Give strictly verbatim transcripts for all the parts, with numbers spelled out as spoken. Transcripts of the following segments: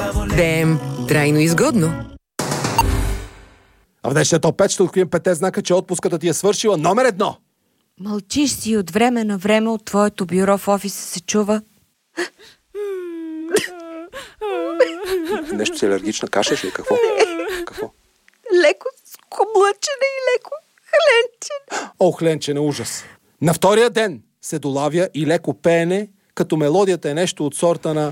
Бем, трайно изгодно. А в днешния топ пет ще открием петте знака, че отпуската ти е свършила. Номер едно. Мълчиш си от време на време от твоето бюро в офиса се чува. Нещо си алергична, кашеш ли? Какво? Какво? Леко скоблъчене и леко хленчене. О, хленчене, ужас. На втория ден се долавя и леко пеене, като мелодията е нещо от сорта на...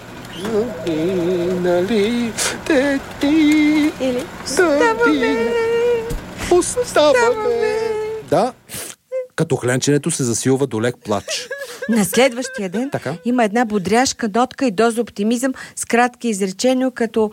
Нали, те ти... Или оставаме. Оставаме. Да, като хленченето се засилва до лек плач. На следващия ден така? Има една бодряшка нотка и доза оптимизъм с кратки изречения, като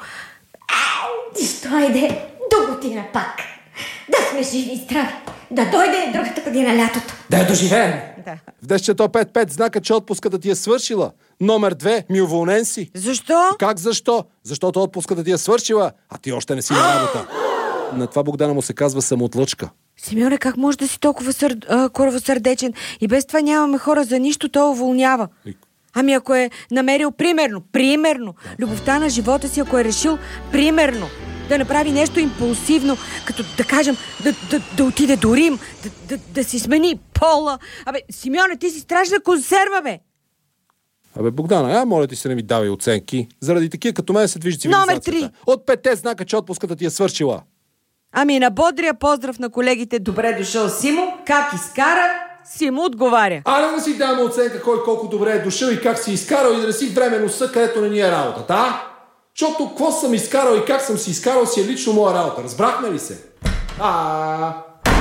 Дойде до година пак. Да сме живи и здрави. Да дойде другата година лятото. Да я доживеем. Да. В днешния топ пет пет знака, че отпуската ти е свършила. Номер две, ми уволнен си. Защо? Как защо? Защото отпуската ти е свършила, а ти още не си на работа. На това Богдана му се казва самоотлъчка. Симеоне, как може да си толкова сър... а, коравосърдечен? И без това нямаме хора за нищо, той уволнява. Ами ако е намерил примерно, примерно, любовта на живота си, ако е решил примерно да направи нещо импулсивно, като да кажем, да, да, да отиде до Рим, да, да, да си смени пола. Абе, Симеоне, ти си страшна консерва, бе! Абе, Богдана, а моля ти се не ми давай оценки. Заради такива като мен се движи цивилизацията. Номер три. От петте знака, че отпуската ти е свършила. Ами на бодрия поздрав на колегите добре дошъл, Симо. Как изкара? Симо отговаря. А не да си даваме оценка кой колко добре е дошъл и как си изкарал и да не си временно са, където не ни е работата, а? Защото какво съм изкарал и как съм си изкарал си е лично моя работа. Разбрахме ли се? А.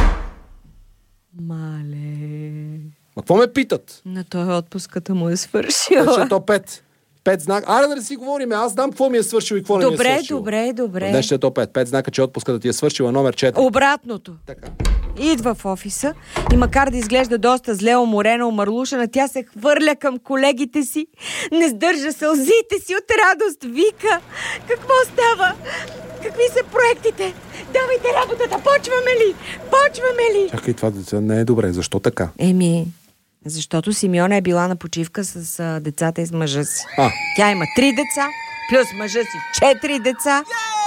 Мале. Ма какво ме питат? На той отпуската му е свършила. Значи то пет. Пет знака. Аре да не си говорим, аз знам какво ми е свършил и какво не ми е Добре, свършил. добре, добре. Днес е то пет. Пет знака, че отпуската ти е свършила. Номер четири. Обратното. Така. Идва в офиса и макар да изглежда доста зле, уморена, омърлушена, тя се хвърля към колегите си, не сдържа сълзите си от радост, вика: какво става? Какви са проектите? Давайте работата, почваме ли? Почваме ли? Чакай, това не е добре. Защо така? Еми, защото Симеона е била на почивка с а, децата и с мъжа си. А. Тя има три деца, плюс мъжа си четири деца.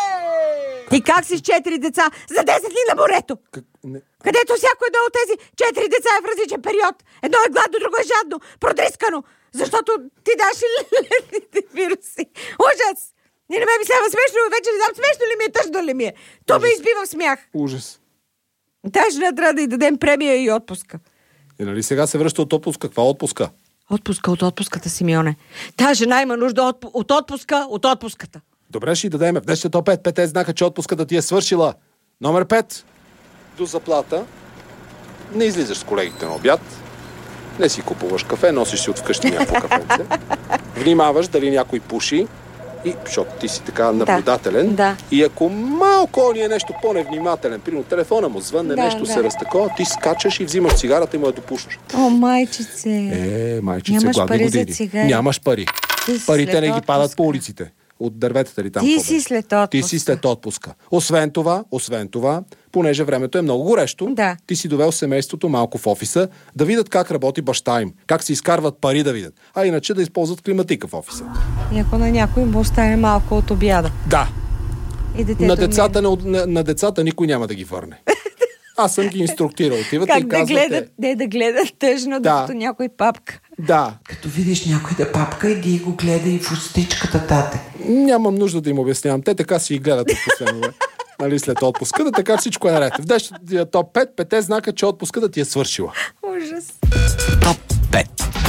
И как си с четири деца за десет дни на морето? Как... Не... Където всяко едно от тези четири деца е в различен период. Едно е гладно, друго е жадно, продрискано. Защото ти даш летните вируси. Ужас! И не ме ми става смешно, вече не знам смешно ли ми е, тъжно ли ми е. То ме избива в смях. Ужас. Тази жена трябва да й дадем премия и отпуска. И нали сега се връща от отпуска? Каква отпуска? Отпуска от отпуската, Симеоне. Тази жена има нужда от, от отпуска от отпуската. Добре, ще й дадем. В днешния топ пет. Пете знака, че отпуската ти е свършила. Номер пет. До заплата. Не излизаш с колегите на обяд. Не си купуваш кафе, носиш си от вкъщи някакво кафенце. Внимаваш дали някой пуши. И, защото ти си така наблюдателен. Да, да. И ако малко ни е нещо по-невнимателен, примерно телефона му звънне, да, нещо да. се разтакова, ти скачаш и взимаш цигарата и му я допушваш. О, майчице. Е, майчице, Нямаш гладни пари за години. цигари. Нямаш пари. Парите не ги отпуска. падат по улиците. От дърветата ли там? Ти какво си бе? след отпуска. Ти си след отпуска. Освен това, освен това, понеже времето е много горещо, Да. ти си довел семейството малко в офиса, да видят как работи баща им, как си изкарват пари да видят, а иначе да използват климатика в офиса. И ако на някой му остане малко от обяда. Да. И детето На не- децата, на, на, на децата никой няма да ги върне. Аз съм ги инструктирал. Отивате Как и да казвате... гледат, не да гледат тъжно, Да. докато някой папка. Да. Като видиш някой да папка, иди и го гледай в устичката, тате. Нямам нужда да им обяснявам. Те така си и гледат в последно време. Нали, след отпуска, да така всичко е наред. В днешния топ пет, пете знака, че отпуска да ти е свършила. Ужас. Топ пет.